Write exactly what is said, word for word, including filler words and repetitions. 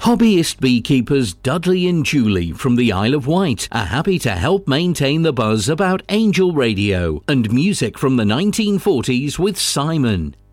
Hobbyist beekeepers Dudley and Julie from the Isle of Wight are happy to help maintain the buzz about Angel Radio and music from the nineteen forties with Simon.